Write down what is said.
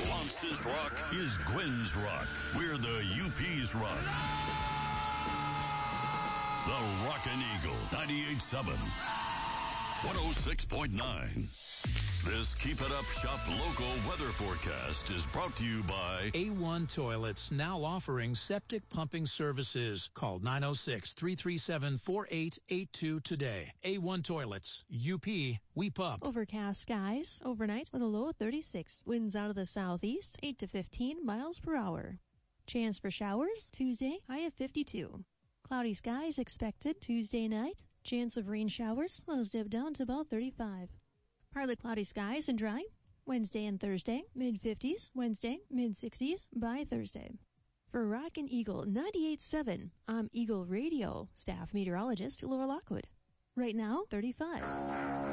Bounce's rock is Gwen's rock. We're the UP's rock. The Rockin' Eagle, 98.7, 106.9. This Keep It Up Shop local weather forecast is brought to you by A1 Toilets, now offering septic pumping services. Call 906-337-4882 today. A1 Toilets, UP, we pump. Overcast skies overnight with a low of 36. Winds out of the southeast, 8 to 15 miles per hour. Chance for showers Tuesday, high of 52. Cloudy skies expected Tuesday night. Chance of rain showers, lows dip down to about 35. Partly cloudy skies and dry. Wednesday and Thursday, mid-50s. Wednesday, mid-60s by Thursday. For Rockin' Eagle 98.7, I'm Eagle Radio staff meteorologist Laura Lockwood. Right now, 35.